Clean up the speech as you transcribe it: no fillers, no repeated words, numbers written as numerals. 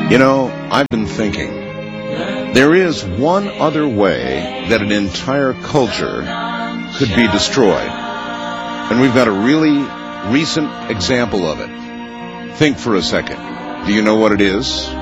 You know, I've been thinking, there is one other way that an entire culture could be destroyed. And we've got a really recent example of it. Think for a second. Do you know what it is?